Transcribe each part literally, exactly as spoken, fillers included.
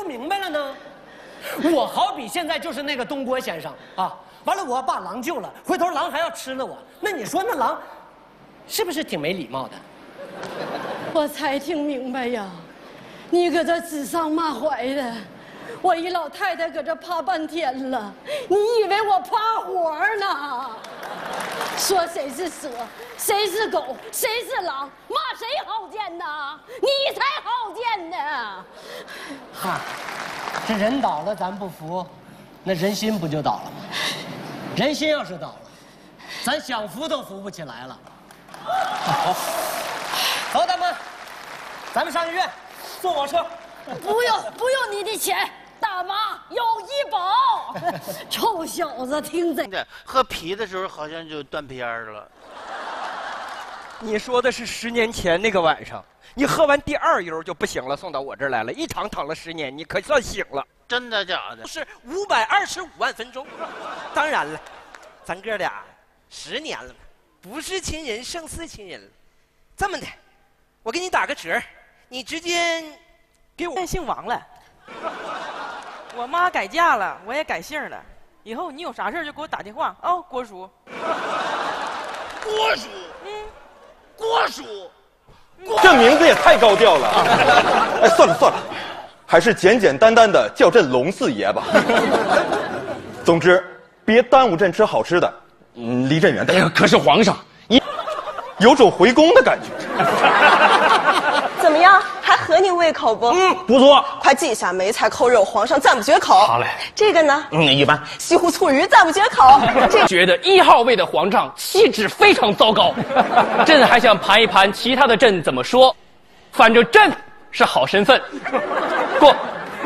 明白了呢？我好比现在就是那个东郭先生啊，完了我把狼救了，回头狼还要吃了我，那你说那狼是不是挺没礼貌的？ 我才听明白呀，你搁这指桑骂槐的，我一老太太搁这怕半天了，你以为我怕活呢？说谁是蛇，谁是狗，谁是狼，骂谁好见呐？你才好见呢！ 嗨，这人倒了咱不服，那人心不就倒了吗？人心要是倒了，咱想扶都扶不起来了。好，走，大妈，咱们上医院，坐我车。 不用，不用你的钱。大妈有医保，臭小子听贼！ 喝啤的时候好像就断片了。 你说的是十年前那个晚上，你喝完第二油就不行了，送到我这儿来了，一躺躺了十年，你可算醒了。 真的假的？ 是五百二十五万分钟。当然了，咱哥俩十年了，不是亲人胜似亲人了。这么的，我给你打个折，你直接给我姓王了。我妈改嫁了，我也改姓了。以后你有啥事就给我打电话哦，郭叔。 郭叔，嗯，郭叔， 这名字也太高调了啊！哎，算了算了，还是简简单单的叫朕龙四爷吧。总之，别耽误朕吃好吃的，嗯，离朕远点。 哎呀，可是皇上，你有种回宫的感觉。 怎么样，还合你胃口不？ 嗯，不错。 快记一下：梅菜扣肉，皇上赞不绝口。 好嘞。 这个呢？ 嗯，一般。 西湖醋鱼赞不绝口。这觉得一号位的皇上气质非常糟糕，朕还想盘一盘其他的朕怎么说，反正朕是好身份。过。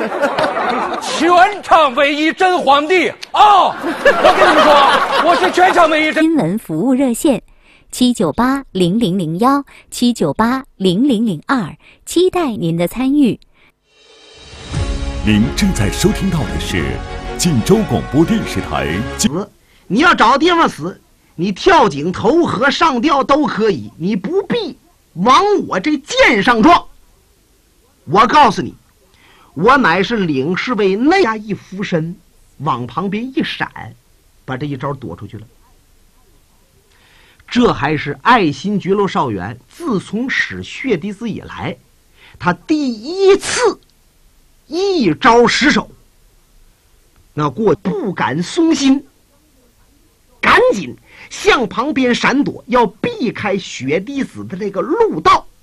全场唯一真皇帝哦！我跟你们说，我是全场唯一真。 新闻服务热线。七九八零零零幺七九八零零零二，期待您的参与。 您正在收听到的是晋州广播电视台。 死，你要找地方死，你跳井、投河、上吊都可以，你不必往我这剑上撞。我告诉你，我乃是领侍卫内家一俯身，往旁边一闪，把这一招躲出去了。这还是爱新觉罗少元自从使血滴子以来，他第一次一招失手。那过不敢松心，赶紧向旁边闪躲，要避开血滴子的这个路道。